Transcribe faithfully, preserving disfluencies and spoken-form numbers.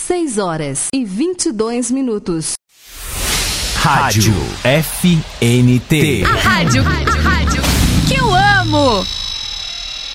seis horas e vinte e dois minutos. Rádio F N T. A rádio, a rádio que eu amo.